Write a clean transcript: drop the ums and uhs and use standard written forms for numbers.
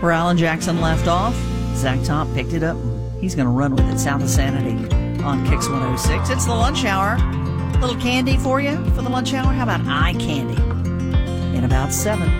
Where Alan Jackson left off, Zach Top picked it up. He's going to run with it. Sound of Sanity on Kix 106. It's the lunch hour. Little candy for you for the lunch hour. How about eye candy? In about 7.